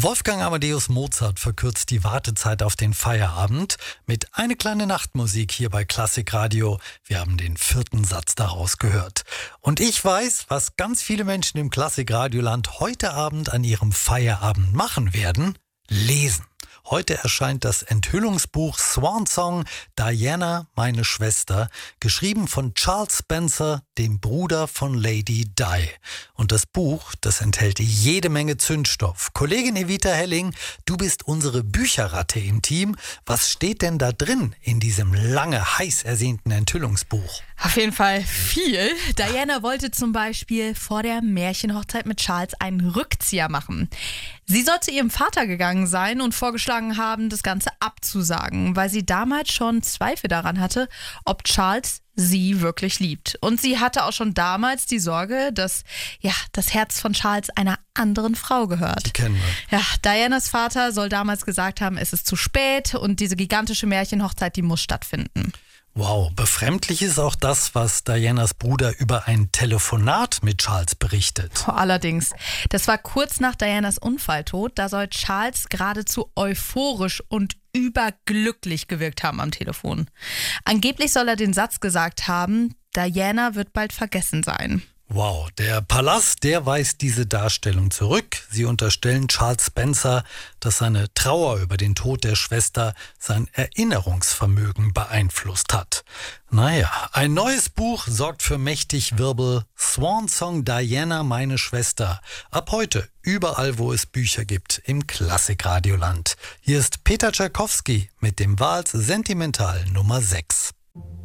Wolfgang Amadeus Mozart verkürzt die Wartezeit auf den Feierabend mit Eine kleine Nachtmusik hier bei Klassikradio. Wir haben den 4. Satz daraus gehört. Und ich weiß, was ganz viele Menschen im Klassikradioland heute Abend an ihrem Feierabend machen werden: lesen. Heute erscheint das Enthüllungsbuch Swan Song, Diana, meine Schwester, geschrieben von Charles Spencer, dem Bruder von Lady Di. Und das Buch, das enthält jede Menge Zündstoff. Kollegin Evita Helling, du bist unsere Bücherratte im Team. Was steht denn da drin in diesem lange, heiß ersehnten Enthüllungsbuch? Auf jeden Fall viel. Diana wollte zum Beispiel vor der Märchenhochzeit mit Charles einen Rückzieher machen. Sie soll zu ihrem Vater gegangen sein und vorgeschlagen haben, das Ganze abzusagen, weil sie damals schon Zweifel daran hatte, ob Charles sie wirklich liebt. Und sie hatte auch schon damals die Sorge, dass das Herz von Charles einer anderen Frau gehört. Die kennen wir. Ja, Dianas Vater soll damals gesagt haben, es ist zu spät und diese gigantische Märchenhochzeit, die muss stattfinden. Wow, befremdlich ist auch das, was Dianas Bruder über ein Telefonat mit Charles berichtet. Allerdings, das war kurz nach Dianas Unfalltod. Da soll Charles geradezu euphorisch und überglücklich gewirkt haben am Telefon. Angeblich soll er den Satz gesagt haben: Diana wird bald vergessen sein. Wow, der Palast, der weist diese Darstellung zurück. Sie unterstellen Charles Spencer, dass seine Trauer über den Tod der Schwester sein Erinnerungsvermögen beeinflusst hat. Naja, ein neues Buch sorgt für mächtig Wirbel. Swan Song, Diana, meine Schwester. Ab heute überall, wo es Bücher gibt, im Klassikradioland. Hier ist Peter Tschaikowski mit dem Vals Sentimental Nummer 6.